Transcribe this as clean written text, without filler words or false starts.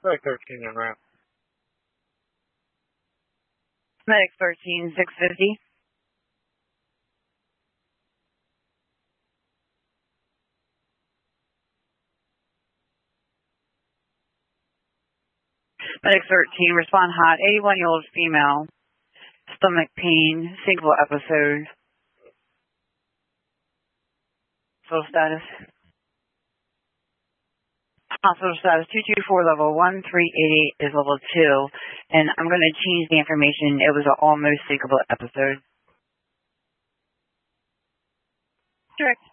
Medic 13 en route. Medic 13, 650. Medic 13, respond hot, 81-year-old female, stomach pain, single episode. Hospital status. Hospital status 224, level 1388 is level 2, and I'm going to change the information. It was an almost single episode. Correct.